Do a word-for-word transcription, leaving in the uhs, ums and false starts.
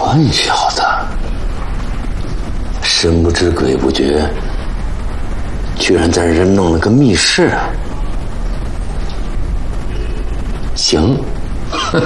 混小子，神不知鬼不觉，居然在这弄了个密室。行，